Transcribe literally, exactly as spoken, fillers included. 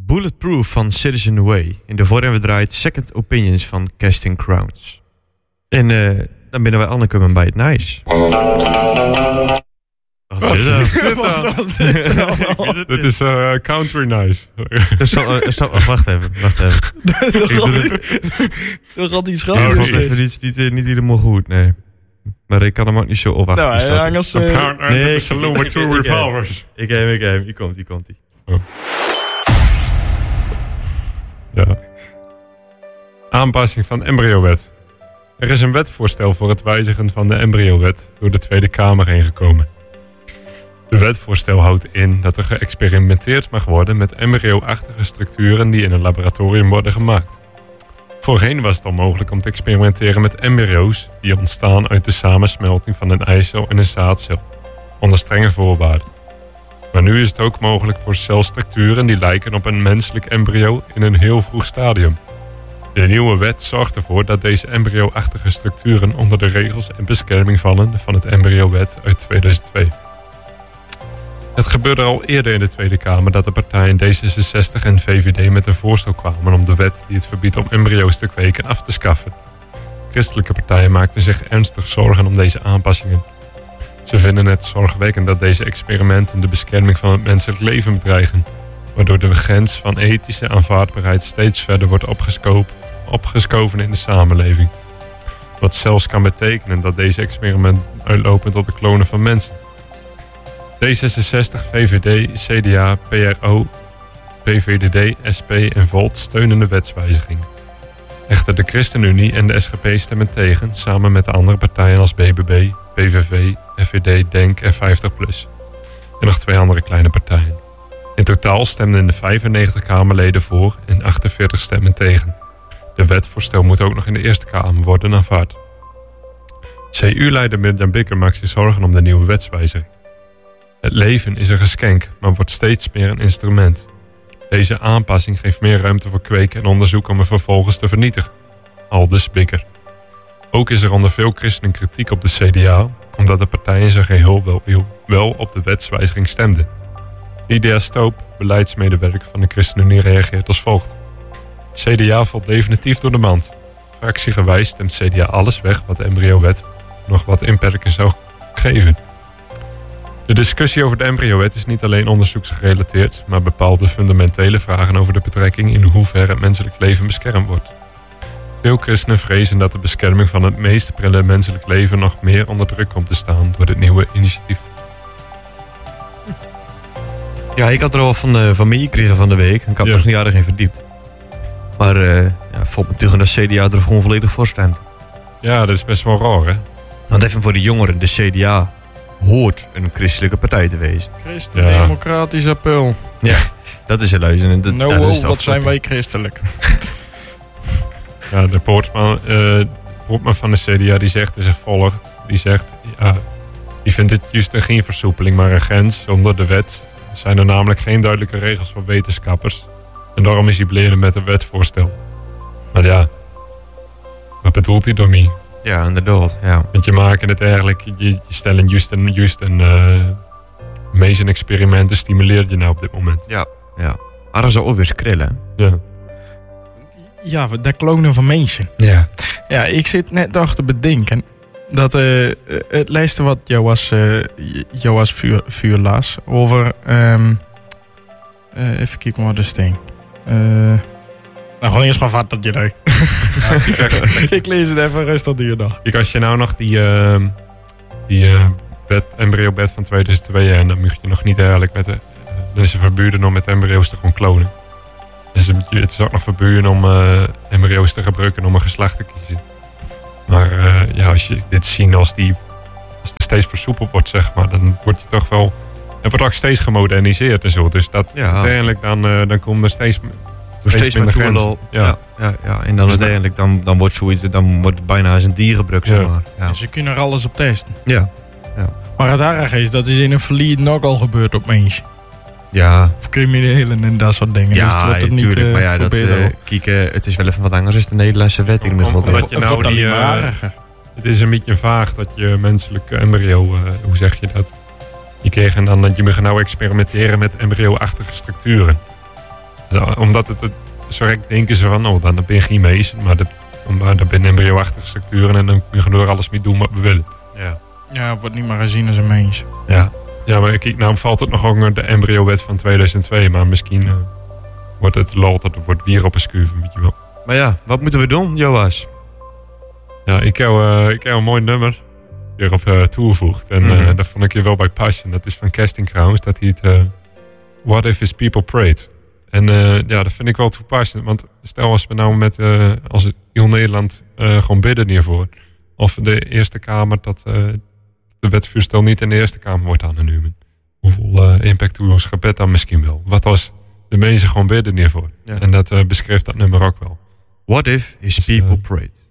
Bulletproof van Citizen Way. In de voorheen draait Second Opinions van Casting Crowns. En uh, dan binnen wij aangekomen bij het Nice. Wat is dit? Wat was dit dan? Dit is uh, Country Nice. Stop, wacht even, wacht even. Er gaat iets Ja, grappigs. het is niet, niet, niet helemaal goed, nee. Maar ik kan hem ook niet zo opwachten. Nou, ja, anders... Uh, Apparently nee, the saloon with two revolvers. Ik heb hem, ik heb hem. Hier komt, hier komt hij. Oh. Ja. Aanpassing van embryowet. Er is een wetvoorstel voor het wijzigen van de embryowet door de Tweede Kamer heen gekomen. De wetvoorstel houdt in dat er geëxperimenteerd mag worden met embryo-achtige structuren die in een laboratorium worden gemaakt. Voorheen was het al mogelijk om te experimenteren met embryo's die ontstaan uit de samensmelting van een eicel en een zaadcel, onder strenge voorwaarden. Maar nu is het ook mogelijk voor celstructuren die lijken op een menselijk embryo in een heel vroeg stadium. De nieuwe wet zorgt ervoor dat deze embryo-achtige structuren onder de regels en bescherming vallen van het embryowet uit tweeduizend twee. Het gebeurde al eerder in de Tweede Kamer dat de partijen D zesenzestig en V V D met een voorstel kwamen om de wet die het verbiedt om embryo's te kweken af te schaffen. Christelijke partijen maakten zich ernstig zorgen om deze aanpassingen. Ze vinden het zorgwekkend dat deze experimenten de bescherming van het menselijk leven bedreigen, waardoor de grens van ethische aanvaardbaarheid steeds verder wordt opgeschoven in de samenleving. Wat zelfs kan betekenen dat deze experimenten uitlopen tot het klonen van mensen. D zesenzestig, V V D, C D A, P R O, P V D D, S P en Volt steunen de wetswijziging. Echter de ChristenUnie en de S G P stemmen tegen, samen met de andere partijen als B B B, P V V, F V D, DENK en vijftig plus. En nog twee andere kleine partijen. In totaal stemden de vijfennegentig Kamerleden voor en achtenveertig stemmen tegen. De wetvoorstel moet ook nog in de Eerste Kamer worden aanvaard. C U-leider Mirjam Bikker maakt zich zorgen om de nieuwe wetswijziging. Het leven is een geschenk, maar wordt steeds meer een instrument. Deze aanpassing geeft meer ruimte voor kweken en onderzoek om het vervolgens te vernietigen. Aldus Bikker. Ook is er onder veel christenen kritiek op de C D A, omdat de partij in zijn geheel wel, wel op de wetswijziging stemde. Lydia Stoop, beleidsmedewerker van de ChristenUnie, reageert als volgt. C D A valt definitief door de mand. Fractiegewijs stemt C D A alles weg wat de embryowet nog wat inperking zou geven. De discussie over de embryowet is niet alleen onderzoeksgerelateerd, maar bepaalt de fundamentele vragen over de betrekking in hoeverre het menselijk leven beschermd wordt. Veel christenen vrezen dat de bescherming van het meest prille menselijk leven nog meer onder druk komt te staan door dit nieuwe initiatief. Ja, ik had er al van, uh, van meegekregen van de week. Ik had ja. nog niet aardig in verdiept. Maar uh, ja, valt me tegen dat C D A er gewoon volledig voor stemt. Ja, dat is best wel raar, hè? Want even voor de jongeren, de C D A hoort een christelijke partij te wezen. Christen-democratisch ja. appel. Ja, dat is een luizen. Dat, nou, ja, wow, wat zijn wij christelijk. Ja, de Poortman, uh, Poortman van de C D A die zegt, is als volgt. Die zegt, ja, die vindt het juist geen versoepeling, maar een grens. Onder de wet zijn er namelijk geen duidelijke regels voor wetenschappers. En daarom is hij bleden met het wetsvoorstel. Maar ja, wat bedoelt hij daarmee? Ja, inderdaad. Ja. Want je maakt het eigenlijk, je, je stelt juist een, juist een uh, meeste experimenten stimuleert je nou op dit moment. Ja, ja. Maar dat is ook weer skrillen. Ja. Ja, dat klonen van mensen. Ja. Ja, ik zit net nog te bedenken dat uh, het lijstje wat Joas, uh, Joas vuur, vuur las over, um, uh, even kijken wat is ding. Uh, nou, gewoon eerst maar vat dat je daar. Ja, ik lees het even rustig duur nog. Kijk, als je nou nog die, uh, die uh, bed, embryo-bed van tweeduizend twee en dan mag je nog niet eigenlijk met de, uh, dan is het verboden om met embryo's te gewoon klonen. Dus het is ook nog verboden om uh, embryo's te gebruiken om een geslacht te kiezen. Maar uh, ja, als je dit ziet als die als het steeds versoepeld wordt, zeg maar, dan wordt je toch wel. Het wordt ook steeds gemoderniseerd en zo. Dus dat ja. uiteindelijk dan, uh, dan komt er steeds, steeds, steeds minder grenzen. Ja. Ja, ja, ja, en dan dus uiteindelijk dan, dan wordt zoiets, dan wordt het bijna als een dierenbrug, zeg maar. Ja. Ja. Ze kunnen er alles op testen. Ja. Ja. Maar het erg is, dat is in een verleden nog al gebeurd op mensen. Ja. Of criminelen en dat soort dingen. Ja, dus het wordt het natuurlijk. Niet, uh, maar ja, dat, uh, kijk, uh, het is wel even wat anders dan de Nederlandse wet. In ieder geval. Omdat je nou die, uh, het is een beetje vaag dat je menselijk embryo, uh, hoe zeg je dat? Je kreeg en dan dat je mag nou experimenteren met embryo-achtige structuren. Ja, omdat het, het zo rek denken ze van, oh, dan ben je geen mees. Maar dat, maar dat zijn embryo-achtige structuren en dan kunnen we er alles mee doen wat we willen. Ja. Ja, wordt niet meer gezien als een mens. Ja. Ja, maar kijk, nou valt het nog onder de embryo-wet van tweeduizend twee. Maar misschien uh, wordt het lol dat het wordt weer op een schuiven, weet je wel. Maar ja, wat moeten we doen, Joas? Ja, ik heb, uh, ik heb een mooi nummer hierop uh, toegevoegd. En uh, Mm-hmm. dat vond ik je wel bij passen. Dat is van Casting Crowns. Dat heet uh, What If His People Prayed. En uh, ja, dat vind ik wel toepassend. Want stel als we nou met uh, als heel Nederland uh, gewoon bidden hiervoor. Of de Eerste Kamer dat uh, de wetsvoorstel niet in de Eerste Kamer wordt aangenomen. Hoeveel uh, impact doet ons gebed dan misschien wel? Wat als de mensen gewoon bidden hiervoor? Ja. En dat uh, beschrijft dat nummer ook wel. What if his Dus, people uh, prayed?